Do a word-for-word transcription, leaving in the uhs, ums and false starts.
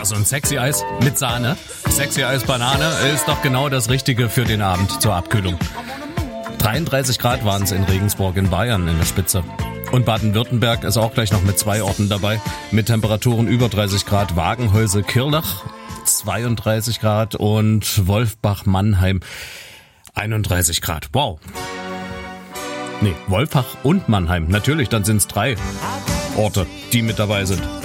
so ein Sexy Eis mit Sahne. Sexy Eis Banane ist doch genau das Richtige für den Abend zur Abkühlung. dreiunddreißig Grad waren es in Regensburg in Bayern in der Spitze. Und Baden-Württemberg ist auch gleich noch mit zwei Orten dabei. Mit Temperaturen über dreißig Grad. Wagenhäuser-Kirlach zweiunddreißig Grad und Wolfbach-Mannheim einunddreißig Grad. Wow. Nee, Wolfach und Mannheim. Natürlich, dann sind es drei Orte, die mit dabei sind.